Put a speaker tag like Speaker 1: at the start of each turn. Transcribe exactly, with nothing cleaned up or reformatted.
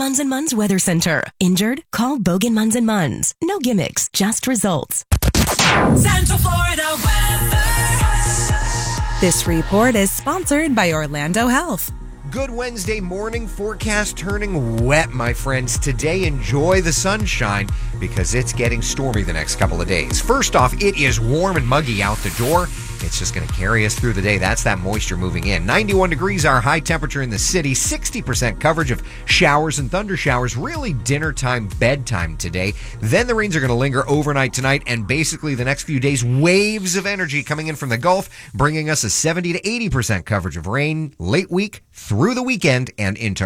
Speaker 1: Munz and Munz Weather Center. Injured? Call Bogan Munz and Munz. No gimmicks, just results.
Speaker 2: Central Florida weather.
Speaker 3: This report is sponsored by Orlando Health.
Speaker 4: Good Wednesday morning forecast turning wet, my friends. Today, enjoy the sunshine because it's getting stormy the next couple of days. First off, it is warm and muggy out the door. It's just going to carry us through the day. That's that moisture moving in. ninety-one degrees, our high temperature in the city. sixty percent coverage of showers and thunder showers. Really dinner time, bedtime today. Then the rains are going to linger overnight tonight, and basically the next few days, waves of energy coming in from the Gulf, bringing us a seventy to eighty percent coverage of rain late week, through the weekend, and into